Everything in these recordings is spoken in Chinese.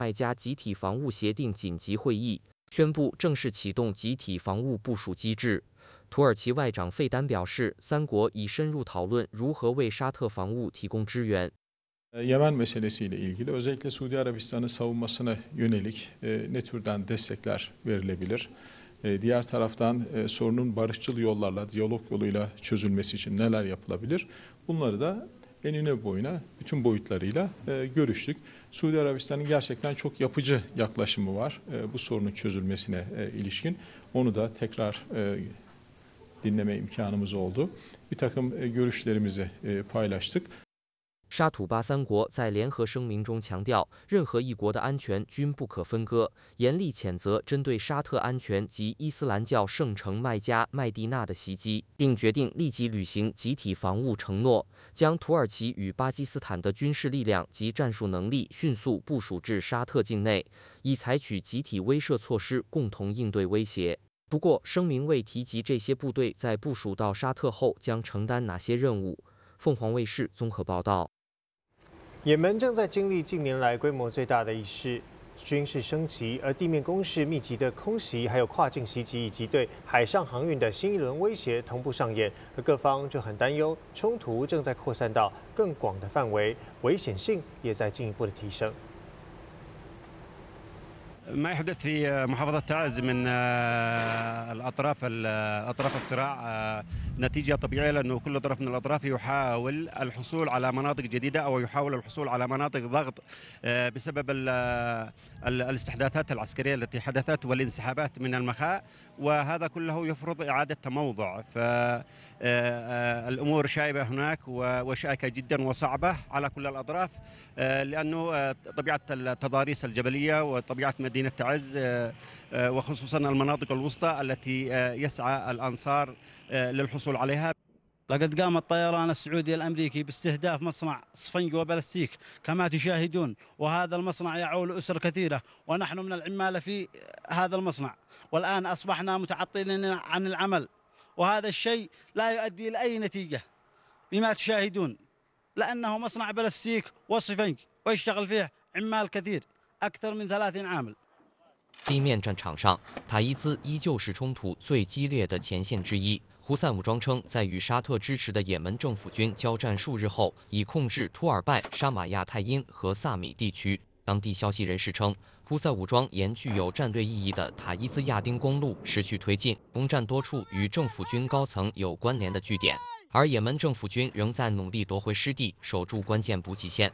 卖家集体防务协定紧急会议，宣布正式启动集体防务部署机制。土耳其外长费丹表示，三国已深入讨论如何为沙特防务提供支援。 Yemen meselesiyle ilgili özellikle Suudi Arabistan'ın savunmasına yönelik ne türden destekler verilebilir? Diğer taraftan sorunun barışçıl yollarla, diyalog yoluyla çözülmesi için neler yapılabilir? Bunları da enine boyuna bütün boyutlarıyla görüştük. Suudi Arabistan'ın gerçekten çok yapıcı yaklaşımı var bu sorunun çözülmesine ilişkin. Onu da tekrar dinleme imkanımız oldu. Bir takım görüşlerimizi paylaştık. 沙土巴三国在联合声明中强调，任何一国的安全均不可分割，严厉谴责针对沙特安全及伊斯兰教圣城麦加麦地那的袭击，并决定立即履行集体防务承诺，将土耳其与巴基斯坦的军事力量及战术能力迅速部署至沙特境内，以采取集体威慑措施共同应对威胁。不过，声明未提及这些部队在部署到沙特后将承担哪些任务。凤凰卫视综合报道。 也门正在经历近年来规模最大的一次军事升级，而地面攻势密集的空袭，还有跨境袭击，以及对海上航运的新一轮威胁同步上演，而各方就很担忧，冲突正在扩散到更广的范围，危险性也在进一步的提升。 ما يحدث في محافظة تعز من أطراف الصراع نتيجة طبيعية لأنه كل طرف من الأطراف يحاول الحصول على مناطق جديدة أو يحاول الحصول على مناطق ضغط بسبب الاستحداثات العسكرية التي حدثت والانسحابات من المخاء وهذا كله يفرض إعادة تموضع فالأمور شائبة هناك وشائكة جدا وصعبة على كل الأطراف لأنه طبيعة التضاريس الجبلية وطبيعة مدينة تعز وخصوصا المناطق الوسطى التي يسعى الأنصار للحصول عليها. لقد قام الطيران السعودي الأمريكي باستهداف مصنع صفنج وبلاستيك كما تشاهدون، وهذا المصنع يعول أسر كثيرة ونحن من العمالة في هذا المصنع، والآن أصبحنا متعطلين عن العمل، وهذا الشيء لا يؤدي إلى أي نتيجة بما تشاهدون، لأنه مصنع بلاستيك وصفنج ويشتغل فيه عمال كثير أكثر من 30 عامل。 地面战场上，塔伊兹依旧是冲突最激烈的前线之一。胡塞武装称，在与沙特支持的也门政府军交战数日后，已控制图尔拜、沙马亚泰因和萨米地区。当地消息人士称，胡塞武装沿具有战略意义的塔伊兹亚丁公路持续推进，攻占多处与政府军高层有关联的据点。而也门政府军仍在努力夺回失地，守住关键补给线。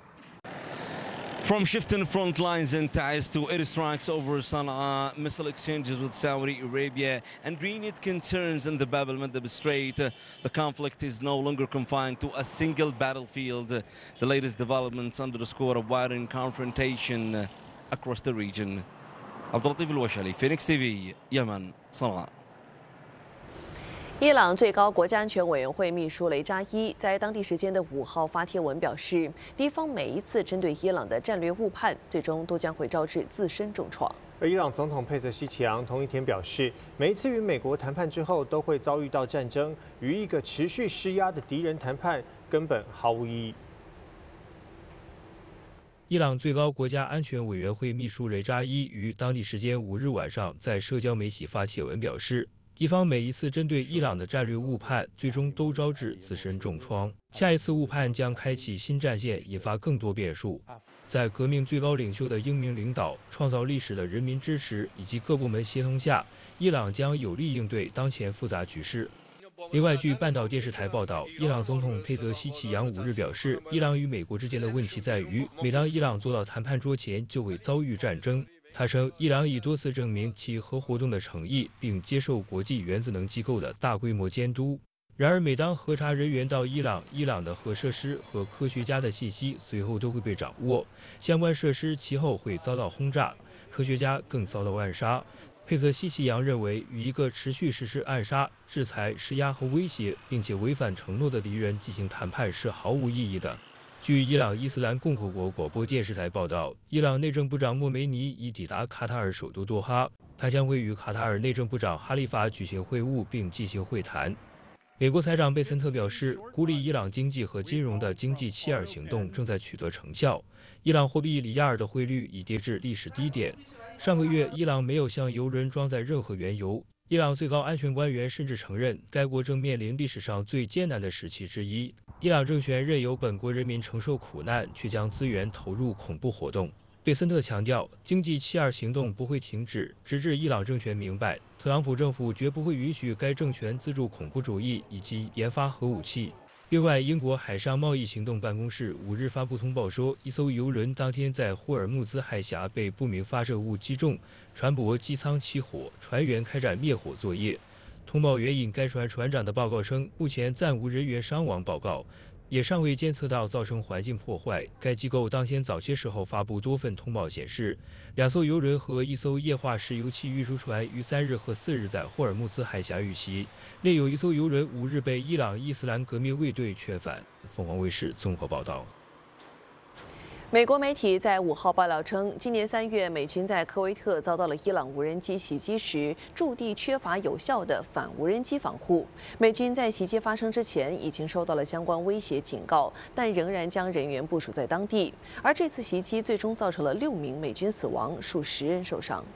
From shifting front lines in Taiz to airstrikes over Sana'a, missile exchanges with Saudi Arabia, and renewed concerns in the Bab al-Mandeb Strait, the conflict is no longer confined to a single battlefield. The latest developments underscore a widening confrontation across the region. Abdulatif Al-Washali, Phoenix TV, Yemen, Sana'a. 伊朗最高国家安全委员会秘书雷扎伊在当地时间的5号发帖文表示，敌方每一次针对伊朗的战略误判，最终都将会招致自身重创。 而伊朗总统佩泽西奇扬同一天表示，每一次与美国谈判之后，都会遭遇到战争，与一个持续施压的敌人谈判根本毫无意义。 伊朗最高国家安全委员会秘书雷扎伊于当地时间5日晚上在社交媒体发帖文表示。 敌方每一次针对伊朗的战略误判，最终都招致自身重创。下一次误判将开启新战线，引发更多变数。在革命最高领袖的英明领导、创造历史的人民支持以及各部门协同下，伊朗将有力应对当前复杂局势。另外，据半岛电视台报道，伊朗总统佩泽西奇扬5日表示，伊朗与美国之间的问题在于，每当伊朗坐到谈判桌前，就会遭遇战争。 他称，伊朗已多次证明其核活动的诚意，并接受国际原子能机构的大规模监督。然而，每当核查人员到伊朗的核设施和科学家的信息随后都会被掌握，相关设施其后会遭到轰炸，科学家更遭到暗杀。佩泽西奇扬认为，与一个持续实施暗杀、制裁、施压和威胁，并且违反承诺的敌人进行谈判是毫无意义的。 据伊朗伊斯兰共和国广播电视台报道，伊朗内政部长莫梅尼已抵达卡塔尔首都多哈，他将会与卡塔尔内政部长哈利法举行会晤并进行会谈。 美国财长贝森特表示，孤立伊朗经济和金融的经济7·2行动正在取得成效。伊朗货币里亚尔的汇率已跌至历史低点。上个月，伊朗没有向油轮装载任何原油。伊朗最高安全官员甚至承认，该国正面临历史上最艰难的时期之一。伊朗政权任由本国人民承受苦难，却将资源投入恐怖活动。贝森特强调，经济7·2行动不会停止，直至伊朗政权明白，特朗普政府绝不会允许该政权资助恐怖主义以及研发核武器。另外，英国海上贸易行动办公室5日发布通报说，一艘油轮当天在霍尔木兹海峡被不明发射物击中，船舶机舱起火，船员开展灭火作业。通报援引该船船长的报告称，目前暂无人员伤亡报告，也尚未监测到造成环境破坏。该机构当天早些时候发布多份通报显示，2艘油轮和1艘液化石油气运输船于3日和4日在霍尔木兹海峡遇袭，另有1艘油轮5日被伊朗伊斯兰革命卫队劝返。凤凰卫视综合报道。 美国媒体在5号爆料称，今年3月，美军在科威特遭到了伊朗无人机袭击时，驻地缺乏有效的反无人机防护。美军在袭击发生之前已经收到了相关威胁警告，但仍然将人员部署在当地。而这次袭击最终造成了6名美军死亡，数10人受伤。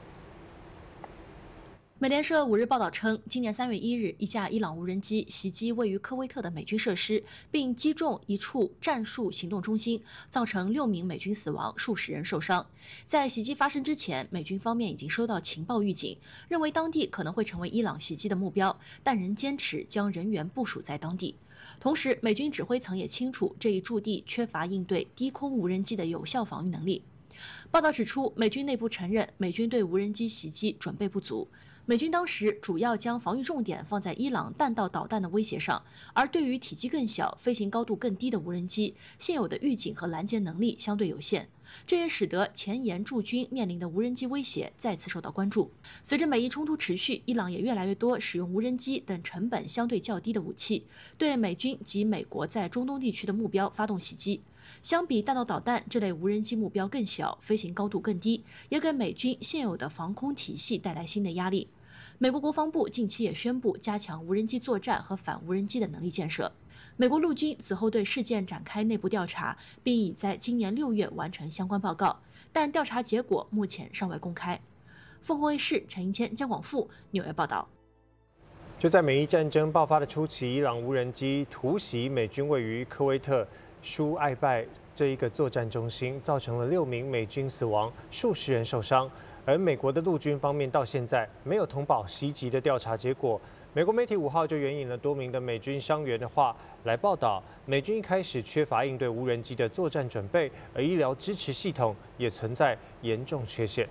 美联社5日报道称，今年3月1日，一架伊朗无人机袭击位于科威特的美军设施，并击中一处战术行动中心，造成6名美军死亡，数10人受伤。在袭击发生之前，美军方面已经收到情报预警，认为当地可能会成为伊朗袭击的目标，但仍坚持将人员部署在当地。同时，美军指挥层也清楚这一驻地缺乏应对低空无人机的有效防御能力。报道指出，美军内部承认美军对无人机袭击准备不足。美军当时主要将防御重点放在伊朗弹道导弹的威胁上，而对于体积更小、飞行高度更低的无人机，现有的预警和拦截能力相对有限。这也使得前沿驻军面临的无人机威胁再次受到关注。随着美伊冲突持续，伊朗也越来越多使用无人机等成本相对较低的武器，对美军及美国在中东地区的目标发动袭击。相比弹道导弹，这类无人机目标更小，飞行高度更低，也给美军现有的防空体系带来新的压力。美国国防部近期也宣布加强无人机作战和反无人机的能力建设。美国陆军此后对事件展开内部调查，并已在今年6月完成相关报告，但调查结果目前尚未公开。凤凰卫视陈英谦、江广富纽约报道。 就在美伊战争爆发的初期，伊朗无人机突袭美军位于科威特舒艾拜这一个作战中心，造成了6名美军死亡，数10人受伤。而美国的陆军方面到现在没有通报袭击的调查结果。美国媒体5号就援引了多名的美军伤员的话来报道，美军一开始缺乏应对无人机的作战准备，而医疗支持系统也存在严重缺陷。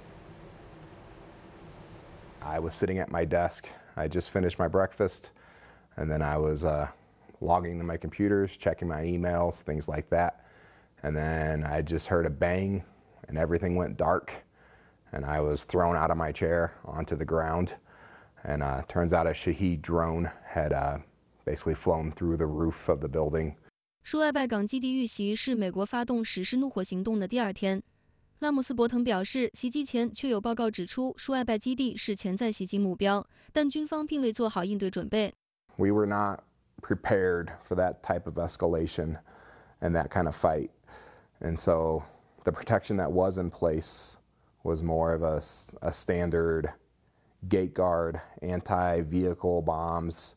I was sitting at my desk. I just finished my breakfast, and then I was logging into my computers, checking my emails, things like that. And then I just heard a bang, and everything went dark. And I was thrown out of my chair onto the ground. And turns out a Shahed drone had basically flown through the roof of the building. 舒艾拜港基地遇袭是美国发动实施怒火行动的第2天。拉姆斯伯腾表示，袭击前确有报告指出舒艾拜基地是潜在袭击目标，但军方并未做好应对准备。 We were not prepared for that type of escalation and that kind of fight. And so the protection that was in place was more of a standard gate guard, anti-vehicle bombs.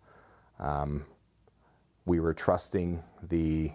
We were trusting the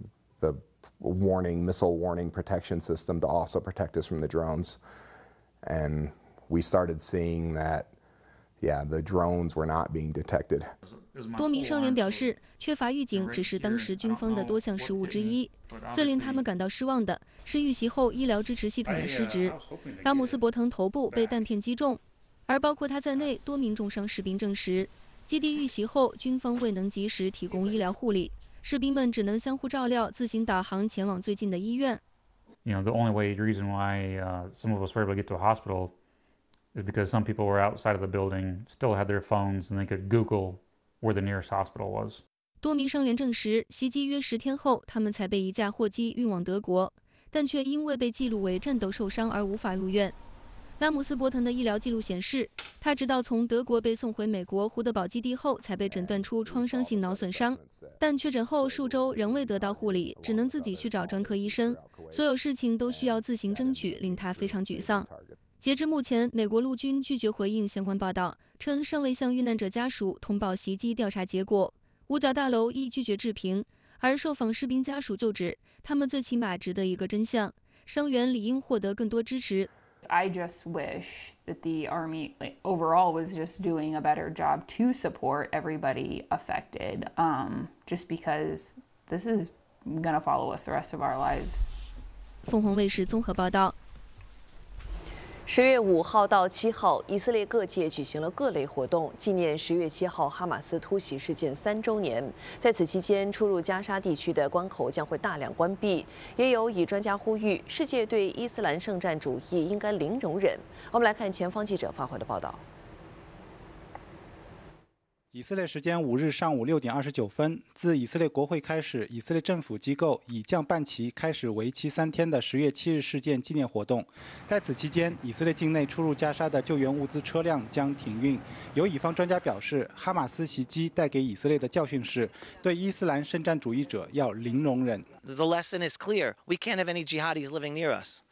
missile warning protection system to also protect us from the drones. And we started seeing that, the drones were not being detected. 多名伤员表示，缺乏预警只是当时军方的多项失误之一。最令他们感到失望的是遇袭后医疗支持系统的失职。拉姆斯伯腾头部被弹片击中，而包括他在内多名重伤士兵证实，基地遇袭后军方未能及时提供医疗护理，士兵们只能相互照料，自行导航前往最近的医院。 The only reason why some of us were able to get to a hospital is because some people were outside of the building, still had their phones, and they could Google where the nearest hospital was. 多名伤员证实，袭击约10天后，他们才被一架货机运往德国，但却因为被记录为战斗受伤而无法入院。 拉姆斯伯腾的医疗记录显示，他直到从德国被送回美国胡德堡基地后，才被诊断出创伤性脑损伤。但确诊后数周仍未得到护理，只能自己去找专科医生。所有事情都需要自行争取，令他非常沮丧。截至目前，美国陆军拒绝回应相关报道，称尚未向遇难者家属通报袭击调查结果。五角大楼亦拒绝置评，而受访士兵家属就指，他们最起码值得一个真相，伤员理应获得更多支持。 I just wish that the Army overall was just doing a better job to support everybody affected, just because this is going to follow us the rest of our lives. 凤凰卫视综合报道。 10月5号到7号，以色列各界举行了各类活动，纪念10月7号哈马斯突袭事件3周年。在此期间，出入加沙地区的关口将会大量关闭。也有以专家呼吁，世界对伊斯兰圣战主义应该零容忍。我们来看前方记者发回的报道。 以色列时间5日上午6点29分，自以色列国会开始，以色列政府机构以降半旗开始为期3天的10月7日事件纪念活动。在此期间，以色列境内出入加沙的救援物资车辆将停运。有以方专家表示，哈马斯袭击带给以色列的教训是，对伊斯兰圣战主义者要零容忍。 The lesson is clear: we can't have any jihadis living near us.